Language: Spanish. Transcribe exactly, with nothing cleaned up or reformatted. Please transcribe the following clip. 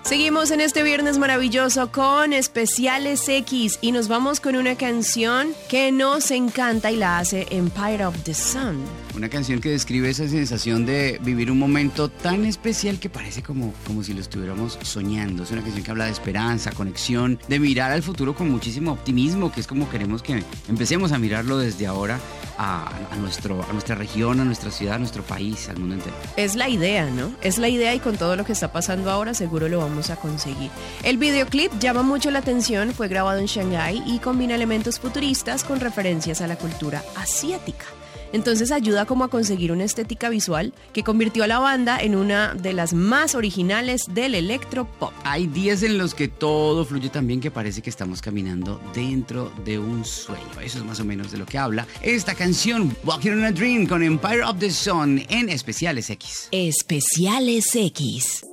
Seguimos en este viernes maravilloso con Especiales X y nos vamos con una canción que nos encanta y la hace Empire of the Sun. Una canción que describe esa sensación de vivir un momento tan especial que parece como, como si lo estuviéramos soñando. Es una canción que habla de esperanza, conexión, de mirar al futuro con muchísimo optimismo, que es como queremos que empecemos a mirarlo desde ahora a, a, nuestro, a nuestra región, a nuestra ciudad, a nuestro país, al mundo entero. Es la idea, ¿no? Es la idea y con todo lo que está pasando ahora seguro lo vamos a conseguir. El videoclip llama mucho la atención, fue grabado en Shanghái y combina elementos futuristas con referencias a la cultura asiática. Entonces ayuda como a conseguir una estética visual que convirtió a la banda en una de las más originales del electropop. Hay días en los que todo fluye tan bien que parece que estamos caminando dentro de un sueño. Eso es más o menos de lo que habla esta canción, Walking on a Dream con Empire of the Sun en Especiales X. Especiales X.